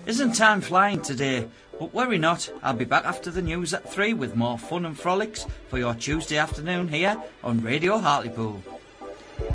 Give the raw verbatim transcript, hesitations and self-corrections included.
Isn't time flying today? But worry not, I'll be back after the news at three with more fun and frolics for your Tuesday afternoon here on Radio Hartlepool.